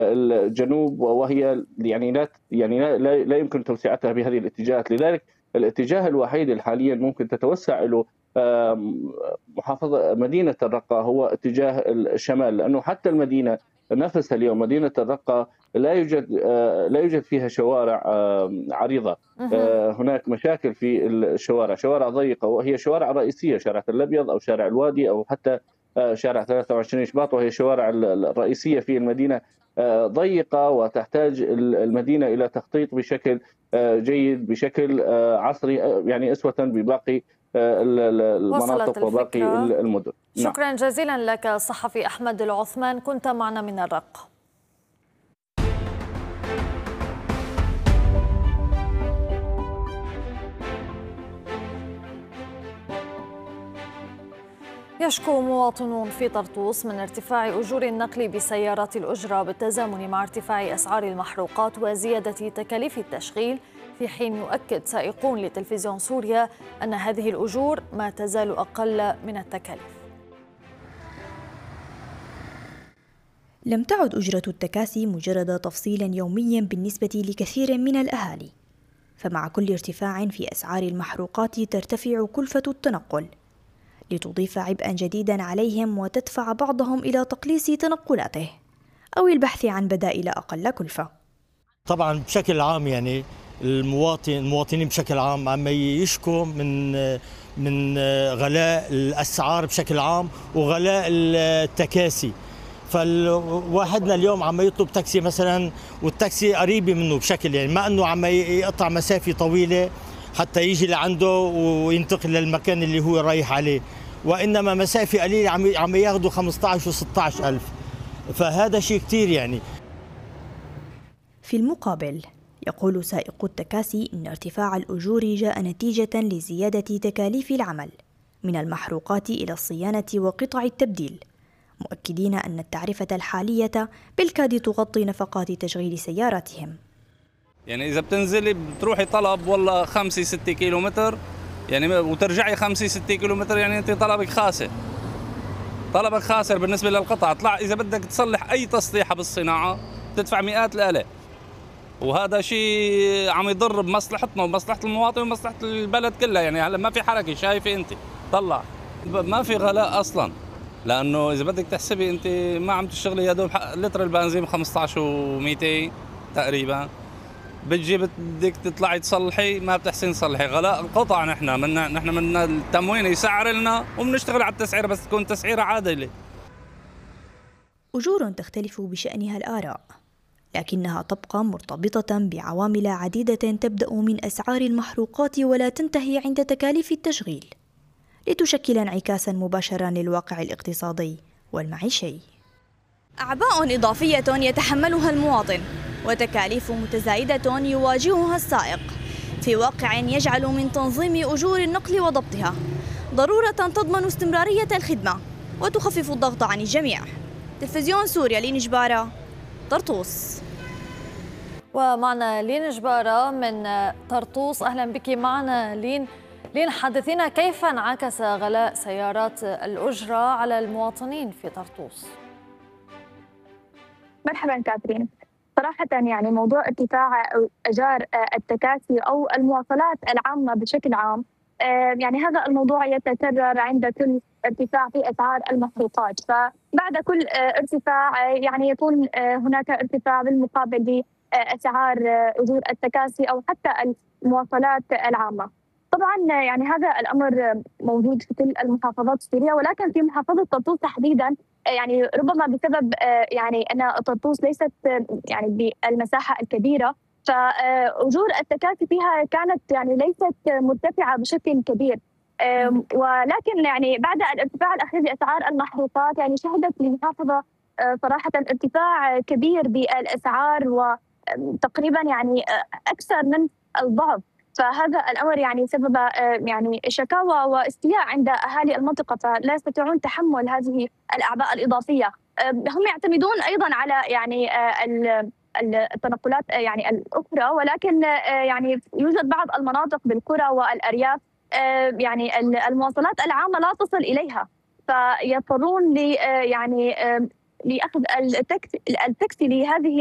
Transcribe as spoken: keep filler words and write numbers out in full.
الجنوب، وهي يعني لا يعني لا لا يمكن توسعتها بهذه الاتجاهات. لذلك الاتجاه الوحيد اللي حاليا ممكن تتوسع له محافظة مدينة الرقة هو اتجاه الشمال، لأنه حتى المدينة نفسها اليوم مدينة الرقة لا يوجد لا يوجد فيها شوارع عريضة. هناك مشاكل في الشوارع، شوارع ضيقة، وهي شوارع رئيسية، شارع تل الأبيض أو شارع الوادي أو حتى شارع ثلاثة وعشرين شباط، وهي شوارع الرئيسية في المدينة ضيقة، وتحتاج المدينة إلى تخطيط بشكل جيد، بشكل عصري، يعني أسوة بباقي المناطق وباقي المدن. شكرا نعم. جزيلا لك الصحفي أحمد العثمان، كنت معنا من الرق. يشكو مواطنون في طرطوس من ارتفاع أجور النقل بسيارات الأجرة بالتزامن مع ارتفاع أسعار المحروقات وزيادة تكاليف التشغيل، في حين يؤكد سائقون لتلفزيون سوريا أن هذه الأجور ما تزال أقل من التكاليف. لم تعد أجرة التكاسي مجرد تفصيل يومي بالنسبة لكثير من الأهالي، فمع كل ارتفاع في أسعار المحروقات ترتفع كلفة التنقل، لتضيف عبئا جديدا عليهم وتدفع بعضهم إلى تقليص تنقلاته أو البحث عن بدائل أقل كلفة. طبعا بشكل عام يعني المواطن المواطنين بشكل عام عم يشكوا من من غلاء الأسعار بشكل عام وغلاء التكاسي. فالواحدنا اليوم عم يطلب تاكسي مثلا، والتاكسي قريبه منه بشكل يعني ما انه عم يقطع مسافه طويله حتى يجي لعنده وينتقل للمكان اللي هو رايح عليه، وانما مسافه قليله عم عم ياخذوا خمسة عشر وستة عشر ألف، فهذا شيء كثير يعني. في المقابل يقول سائق التكاسي إن ارتفاع الأجور جاء نتيجة لزيادة تكاليف العمل من المحروقات إلى الصيانة وقطع التبديل، مؤكدين أن التعرفة الحالية بالكاد تغطي نفقات تشغيل سياراتهم. يعني إذا بتنزلي بتروحي طلب والله خمسة ستة كيلو متر يعني وترجعي خمسة ستة كيلو متر، يعني أنت طلبك خاسر. طلبك خاسر بالنسبة للقطع، طلع إذا بدك تصلح أي تصليحة بالصناعة تدفع مئات الآلاف، وهذا شيء عم يضر بمصلحتنا ومصلحة المواطن ومصلحة البلد كلها. يعني هلا ما في حركة، شايفة أنت طلع ما في غلاء أصلا، لأنه إذا بدك تحسبي أنت ما عم تشتغلي يا دوب لتر البنزين ب خمسة عشر ومئتين تقريبا، بتجي بدك تطلعي تصلحي ما بتحسن تصلحي. غلاء القطع نحن من نحن من التموين يسعر لنا وبنشتغل على التسعيره، بس تكون تسعيره عادله. أجور تختلف بشأنها الآراء، لكنها تبقى مرتبطة بعوامل عديدة تبدأ من أسعار المحروقات ولا تنتهي عند تكاليف التشغيل، لتشكل انعكاسا مباشرا للواقع الاقتصادي والمعيشي. أعباء إضافية يتحملها المواطن وتكاليف متزايدة يواجهها السائق، في واقع يجعل من تنظيم أجور النقل وضبطها ضرورة تضمن استمرارية الخدمة وتخفف الضغط عن الجميع. تلفزيون سوريا، لين جبارة، طرطوس. ومعنا لين جبارة من طرطوس، أهلا بك معنا لين. لين حدثينا كيف انعكس غلاء سيارات الأجرة على المواطنين في طرطوس؟ مرحبا كاترين. صراحة يعني موضوع ارتفاع أجار التكاسي أو المواصلات العامة بشكل عام، يعني هذا الموضوع يتكرر عند كل ارتفاع في أسعار المحروقات، فبعد كل ارتفاع يعني يكون هناك ارتفاع بالمقابل بأسعار أجور التكاسي أو حتى المواصلات العامة. طبعا يعني هذا الأمر موجود في كل المحافظات السورية، ولكن في محافظة طرطوس تحديدا يعني ربما بسبب يعني أن طرطوس ليست يعني بالمساحة الكبيرة، فأجور التكاسي فيها كانت يعني ليست مرتفعة بشكل كبير، ولكن يعني بعد الارتفاع الأخير بأسعار المحروقات يعني شهدت المحافظة صراحة ارتفاع كبير بالأسعار وتقريبا يعني أكثر من الضعف، فهذا الأمر يعني سبب يعني شكاوى واستياء عند أهالي المنطقة، فلا يستطيعون تحمل هذه الأعباء الإضافية. هم يعتمدون أيضا على يعني التنقلات يعني الأخرى، ولكن يعني يوجد بعض المناطق بالقرى والأرياف يعني المواصلات العامة لا تصل إليها، فيضطرون ل يعني لاخذ التاكسي لهذه